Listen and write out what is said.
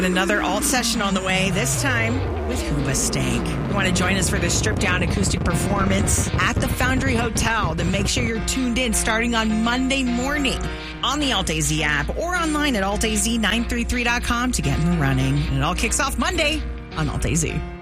got another alt session on the way, this time with Hoobastank. You want to join us for the stripped-down acoustic performance at the Foundry Hotel? Then make sure you're tuned in starting on Monday morning on the AltAZ app or online at altaz933.com to get in the running. And it all kicks off Monday on AltAZ.